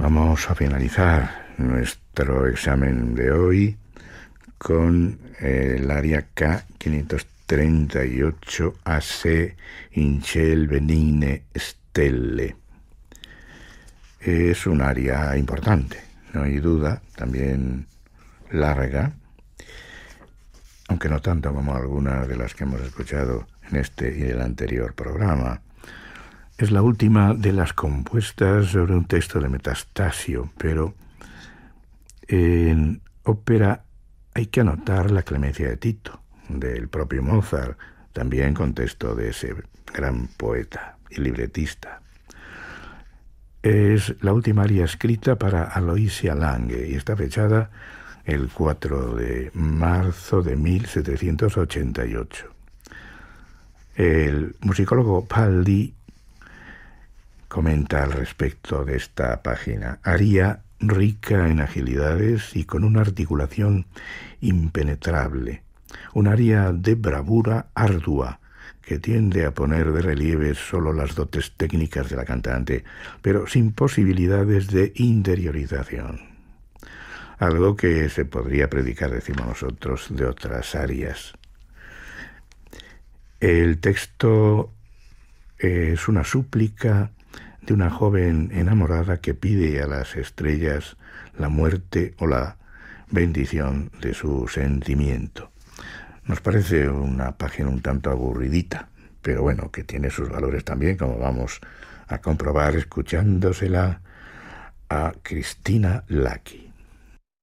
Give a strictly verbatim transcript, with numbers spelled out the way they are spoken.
Vamos a finalizar nuestro examen de hoy con el aria K quinientos treinta y ocho A C in ciel benigne stelle. Es un aria importante, no hay duda, también larga, aunque no tanto como algunas de las que hemos escuchado en este y el anterior programa. Es la última de las compuestas sobre un texto de Metastasio, pero en ópera hay que anotar la clemencia de Tito, del propio Mozart, también con texto de ese gran poeta y libretista. Es la última aria escrita para Aloysia Lange y está fechada el cuatro de marzo de mil setecientos ochenta y ocho. El musicólogo Paldi comenta al respecto de esta página: aria rica en agilidades y con una articulación impenetrable, un aria de bravura ardua que tiende a poner de relieve solo las dotes técnicas de la cantante, pero sin posibilidades de interiorización. Algo que se podría predicar, decimos nosotros, de otras arias. El texto es una súplica de una joven enamorada que pide a las estrellas la muerte o la bendición de su sentimiento. Nos parece una página un tanto aburridita, pero bueno, que tiene sus valores también, como vamos a comprobar escuchándosela a Christina Lucky.